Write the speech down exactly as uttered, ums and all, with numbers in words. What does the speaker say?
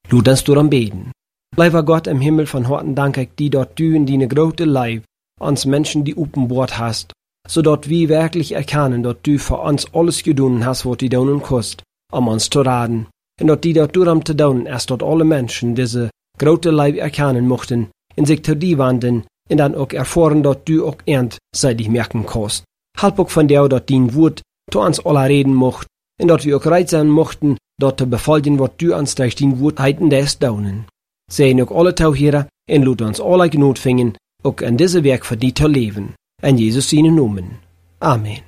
Laat ons door hem beden. Lieber Gott im Himmel, von Horten danke ich dir, dort du in deine grote Leib uns Menschen die openbaard hast, zodat wir wirklich erkennen, dass du für uns alles getan hast, was du tun kannst, um uns zu raden. Und dass die dort durch zu tun, erst dort alle Menschen diese grote Leib erkennen mochten, und sich zu dir wenden, und dann auch erfahren, dass du auch ernstzeitig merken kannst. Halb auch von dir, dass dein Wort zu uns alle reden mocht, und dass wir auch bereit sein mochten, dort zu befolgen, was du uns durch dein Wort heiten des daunen. Seien auch alle Tauhierer, und lud uns alle Gnut fingen, auch an diese Werk für die zu leben. In Jesus seinen Namen. Amen.